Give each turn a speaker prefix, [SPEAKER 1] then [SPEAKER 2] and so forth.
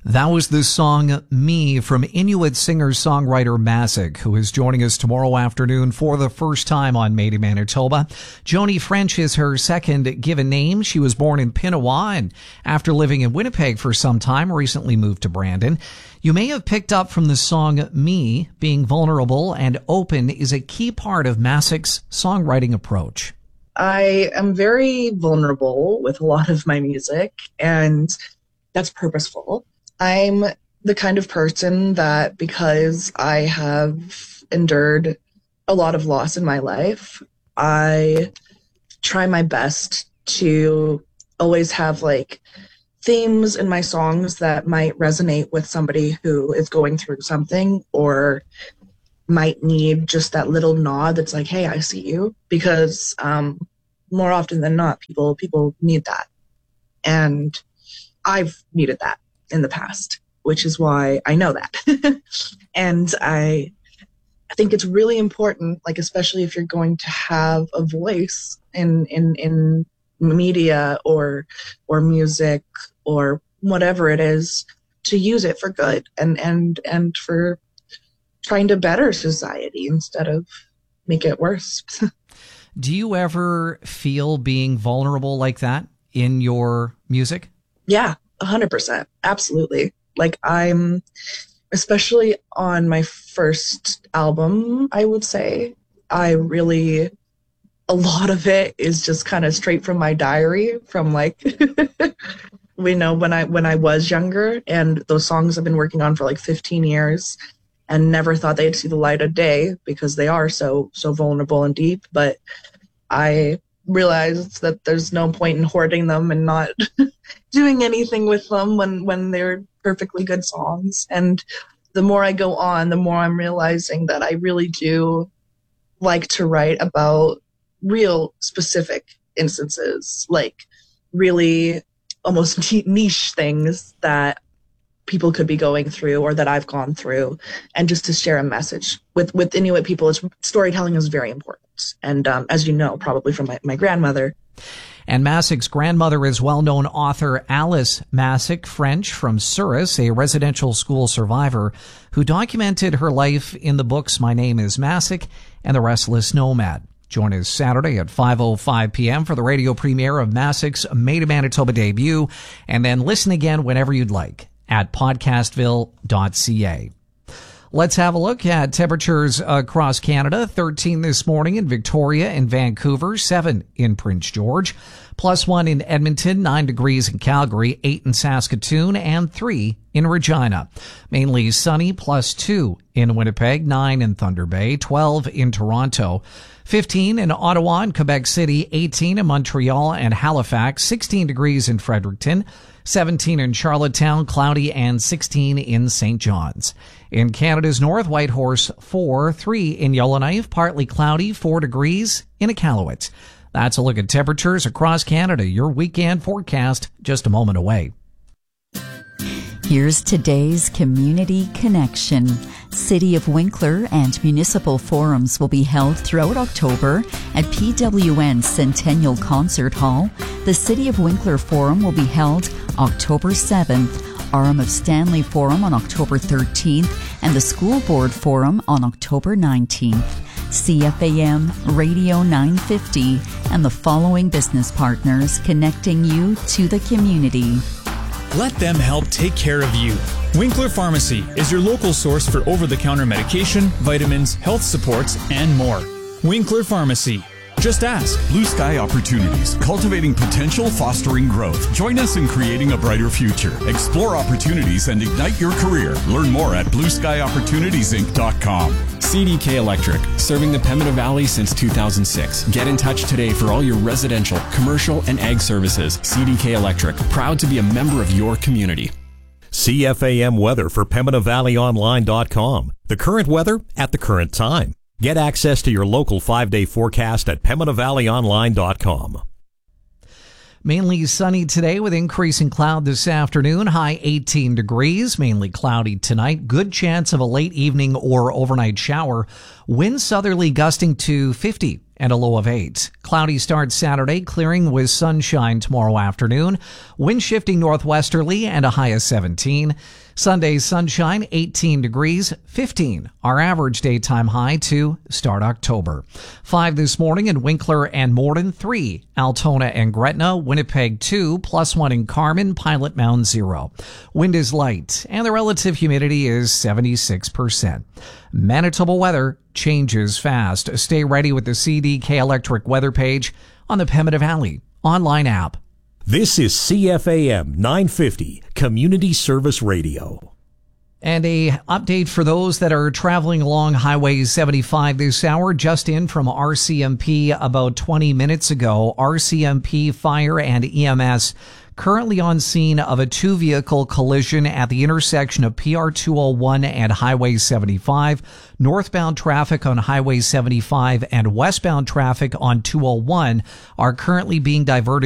[SPEAKER 1] That was the song Me from Inuit singer-songwriter Masik, who is joining us tomorrow afternoon for the first time on Made in Manitoba. Joni French is her second given name. She was born in Pinawa and after living in Winnipeg for some time, recently moved to Brandon. You may have picked up from the song Me, being vulnerable and open is a key part of Masik's songwriting approach.
[SPEAKER 2] I am very vulnerable with a lot of my music, and that's purposeful. I'm the kind of person that, because I have endured a lot of loss in my life, I try my best to always have themes in my songs that might resonate with somebody who is going through something or might need just that little nod that's like, hey, I see you. Because more often than not, people need that. And I've needed that in the past, which is why I know that. And I think it's really important, especially if you're going to have a voice in media or music or whatever it is, to use it for good and for trying to better society instead of make it worse.
[SPEAKER 1] Do you ever feel being vulnerable like that in your music?
[SPEAKER 2] Yeah, 100%. Absolutely. I'm, especially on my first album, I would say, a lot of it is just kind of straight from my diary from we know when I was younger, and those songs I've been working on for 15 years and never thought they'd see the light of day because they are so vulnerable and deep. But I realized that there's no point in hoarding them and not doing anything with them when they're perfectly good songs. And the more I go on, the more I'm realizing that I really do like to write about real specific instances, really almost niche things that people could be going through or that I've gone through, and just to share a message. With Inuit people, storytelling is very important. And as you know, probably from my grandmother.
[SPEAKER 1] And Masik's grandmother is well-known author Alice Masik French from Souris, a residential school survivor who documented her life in the books My Name is Masik and The Restless Nomad. Join us Saturday at 5:05 p.m. for the radio premiere of Masik's Made in Manitoba debut, and then listen again whenever you'd like at podcastville.ca. Let's have a look at temperatures across Canada. 13 this morning in Victoria and Vancouver, 7 in Prince George, +1 in Edmonton, 9 degrees in Calgary, 8 in Saskatoon, and 3 in Regina. Mainly sunny, +2 in Winnipeg, 9 in Thunder Bay, 12 in Toronto, 15 in Ottawa and Quebec City, 18 in Montreal and Halifax, 16 degrees in Fredericton, 17 in Charlottetown, cloudy, and 16 in St. John's. In Canada's north, Whitehorse 4, 3 in Yellowknife, partly cloudy, 4 degrees in Iqaluit. That's a look at temperatures across Canada. Your weekend forecast just a moment away.
[SPEAKER 3] Here's today's Community Connection. City of Winkler and municipal forums will be held throughout October at PWN Centennial Concert Hall. The City of Winkler Forum will be held October 7th, Arm of Stanley Forum on October 13th, and the School Board Forum on October 19th. CFAM Radio 950 and the following business partners connecting you to the community.
[SPEAKER 4] Let them help take care of you. Winkler Pharmacy is your local source for over-the-counter medication, vitamins, health supports, and more. Winkler Pharmacy. Just ask.
[SPEAKER 5] Blue Sky Opportunities, cultivating potential, fostering growth. Join us in creating a brighter future. Explore opportunities and ignite your career. Learn more at BlueSkyOpportunitiesInc.com.
[SPEAKER 6] CDK Electric, serving the Pembina Valley since 2006. Get in touch today for all your residential, commercial, and ag services. CDK Electric, proud to be a member of your community.
[SPEAKER 7] CFAM weather for PembinaValleyOnline.com. The current weather at the current time. Get access to your local 5-day forecast at PembinaValleyOnline.com.
[SPEAKER 1] Mainly sunny today with increasing cloud this afternoon. High 18 degrees, mainly cloudy tonight. Good chance of a late evening or overnight shower. Wind southerly gusting to 50 and a low of 8. Cloudy start Saturday, clearing with sunshine tomorrow afternoon. Wind shifting northwesterly and a high of 17. Sunday sunshine, 18 degrees, 15 our average daytime high to start October. 5 this morning in Winkler and Morden, 3 Altona and Gretna, Winnipeg 2, +1 in Carmen, Pilot Mound 0. Wind is light and the relative humidity is 76%. Manitoba weather changes fast. Stay ready with the CDK Electric weather page on the Pembina Valley online app.
[SPEAKER 7] This is CFAM 950 Community Service Radio.
[SPEAKER 1] And a update for those that are traveling along Highway 75 this hour, just in from RCMP about 20 minutes ago. RCMP Fire and EMS currently on scene of a 2-vehicle collision at the intersection of PR 201 and Highway 75. Northbound traffic on Highway 75 and westbound traffic on 201 are currently being diverted